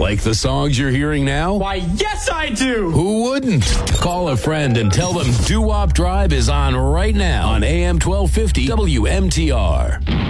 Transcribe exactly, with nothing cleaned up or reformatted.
Like the songs you're hearing now? Why, yes, I do! Who wouldn't? Call a friend and tell them Doo Wop Drive is on right now on A M twelve fifty W M T R.